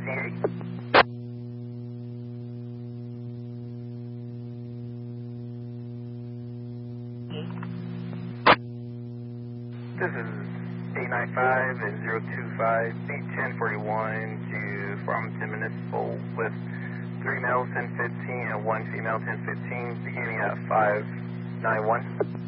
1580. This is 895 and 025, 1041 to Farmington Municipal with 3 males 1015 and 1 female 1015, beginning at 591.